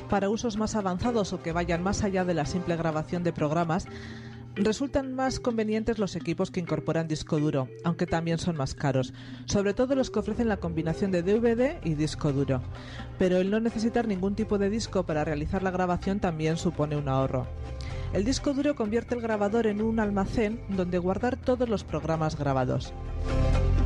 Para usos más avanzados o que vayan más allá de la simple grabación de programas, resultan más convenientes los equipos que incorporan disco duro, aunque también son más caros, sobre todo los que ofrecen la combinación de DVD y disco duro. Pero el no necesitar ningún tipo de disco para realizar la grabación también supone un ahorro. El disco duro convierte el grabador en un almacén donde guardar todos los programas grabados.